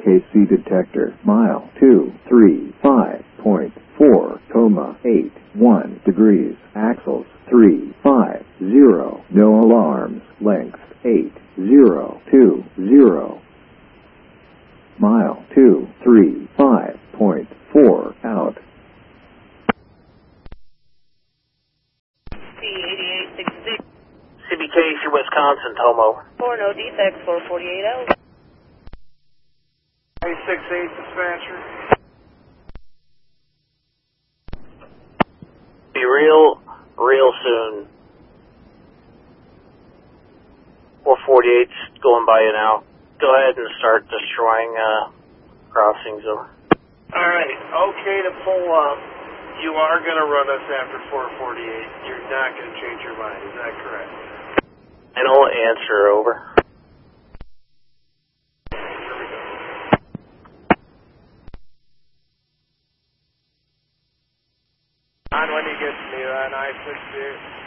CBKC detector, mile 235.4, 81 degrees, axles 350, no alarms, length 8020. Mile 235.4 out. C8866. CBKC Wisconsin, Tomo. 4, no defects, 448 out. 868 dispatcher. Be real soon. 448's going by you now. Go ahead and start destroying crossings. Alright, okay to pull up. You are going to run us after 448. You're not going to change your mind, is that correct? I don't answer, over. On when you get to me, then I 68.